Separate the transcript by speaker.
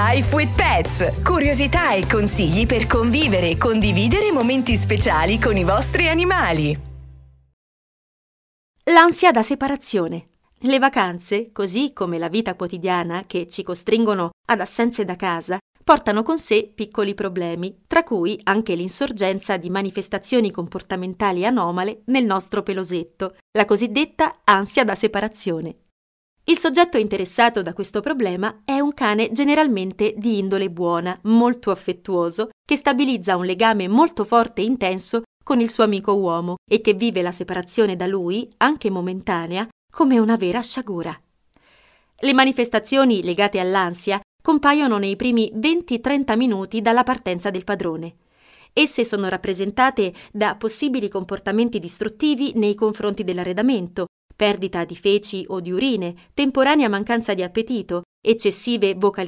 Speaker 1: Life with Pets. Curiosità e consigli per convivere e condividere momenti speciali con i vostri animali.
Speaker 2: L'ansia da separazione. Le vacanze, così come la vita quotidiana che ci costringono ad assenze da casa, portano con sé piccoli problemi, tra cui anche l'insorgenza di manifestazioni comportamentali anomale nel nostro pelosetto, la cosiddetta ansia da separazione. Il soggetto interessato da questo problema è un cane generalmente di indole buona, molto affettuoso, che stabilizza un legame molto forte e intenso con il suo amico uomo e che vive la separazione da lui, anche momentanea, come una vera sciagura. Le manifestazioni legate all'ansia compaiono nei primi 20-30 minuti dalla partenza del padrone. Esse sono rappresentate da possibili comportamenti distruttivi nei confronti dell'arredamento, perdita di feci o di urine, temporanea mancanza di appetito, eccessive vocalizzazioni